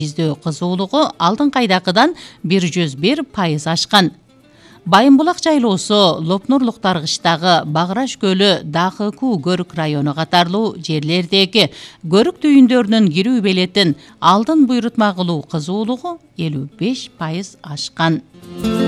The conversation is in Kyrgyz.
издөө кызуулугу алдыңкы айдакыдан 101% ашкан. Байымбулак жайлоосу, Лопнурлуктар кыштагы Баграш көлү, Дахыку көрүк району катарлуу жерлердеги көрүк түйүндөрүнүн кирүү белетин алдын буйрутма кылуу кызуулугу 55% ашкан.